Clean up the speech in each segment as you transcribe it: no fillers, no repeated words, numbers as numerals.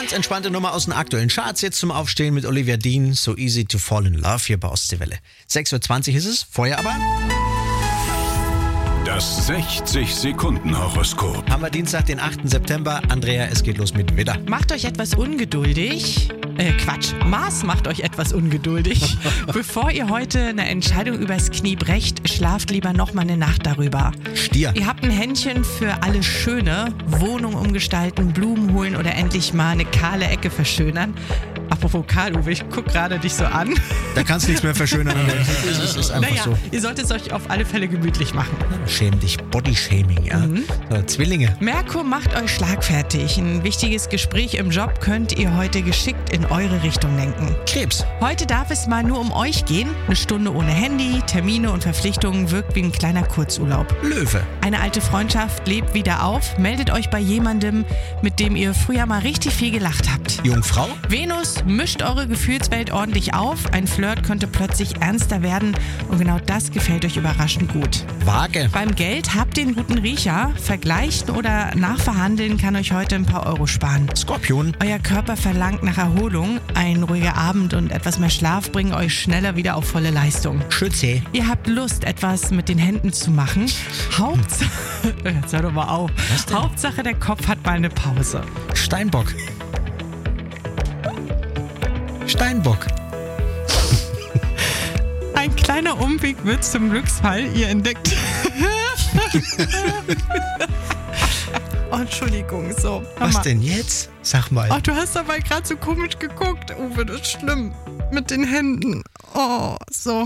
Ganz entspannte Nummer aus den aktuellen Charts. Jetzt zum Aufstehen mit Olivia Dean. So easy to fall in love hier bei Ostseewelle. 6.20 Uhr ist es. Vorher aber Das 60-Sekunden-Horoskop. haben wir Dienstag, den 8. September. Andrea, es geht los mit Widder. Macht euch etwas ungeduldig. Mars macht euch etwas ungeduldig. Bevor ihr heute eine Entscheidung übers Knie brecht, schlaft lieber noch mal eine Nacht darüber. Stier. Ihr habt ein Händchen für alles Schöne. Wohnung umgestalten, Blumen holen oder endlich mal eine kahle Ecke verschönern. Apropos kahl, Uwe, ich guck gerade dich so an. Da kannst du nichts mehr verschönern. Es ist einfach Naja, so. ihr solltet es euch auf alle Fälle gemütlich machen. Schäm dich. Bodyshaming, ja. So, Zwillinge. Merkur macht euch schlagfertig. Ein wichtiges Gespräch im Job könnt ihr heute geschickt in eure Richtung lenken. Krebs. Heute darf es mal nur um euch gehen. Eine Stunde ohne Handy, Termine und Verpflichtungen wirkt wie ein kleiner Kurzurlaub. Löwe. Eine alte Freundschaft lebt wieder auf. Meldet euch bei jemandem, mit dem ihr früher mal richtig viel gelacht habt. Jungfrau. Venus mischt eure Gefühlswelt ordentlich auf. Ein Flirt könnte plötzlich ernster werden und genau das gefällt euch überraschend gut. Waage. Beim Geld habt ihr einen guten Riecher. Vergleichen oder nachverhandeln kann euch heute ein paar Euro sparen. Skorpion. Euer Körper verlangt nach Erholung. Ein ruhiger Abend und etwas mehr Schlaf bringen euch schneller wieder auf volle Leistung. Schütze. Ihr habt Lust, etwas mit den Händen zu machen. Jetzt hör doch mal auf. Hauptsache, der Kopf hat mal eine Pause. Steinbock. Steinbock. Ein kleiner Umweg wird zum Glücksfall. Ihr entdeckt... Oh, Entschuldigung, so. Was denn jetzt? Sag mal. Oh, du hast aber gerade so komisch geguckt. Uwe, das ist schlimm. Mit den Händen. Oh, so.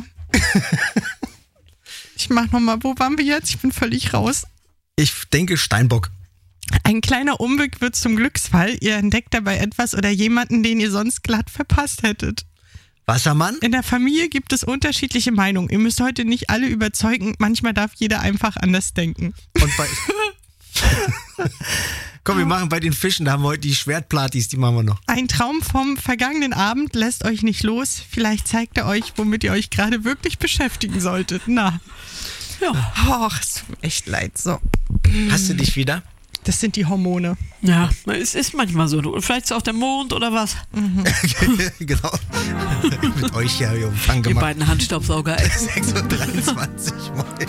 Ich mach nochmal. Wo waren wir jetzt? Ich bin völlig raus. Ich denke Steinbock. Ein kleiner Umweg wird zum Glücksfall. Ihr entdeckt dabei etwas oder jemanden, den ihr sonst glatt verpasst hättet. Wassermann. In der Familie gibt es unterschiedliche Meinungen. Ihr müsst heute nicht alle überzeugen. Manchmal darf jeder einfach anders denken. Und bei... Komm, wir machen bei den Fischen, da haben wir heute die Schwertplatis, die machen wir noch. Ein Traum vom vergangenen Abend lässt euch nicht los. Vielleicht zeigt er euch, womit ihr euch gerade wirklich beschäftigen solltet. Na. Ja. Och, es tut mir echt leid. So. Hast du dich wieder? Das sind die Hormone. Ja, es ist manchmal so. Vielleicht ist es auch der Mond oder was? Genau. Mit euch ja hier Empfang Die gemacht. beiden Handstaubsauger. 6.23 Uhr.